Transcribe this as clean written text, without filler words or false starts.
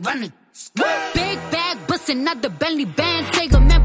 Big bag bustin' out the belly band. Take a man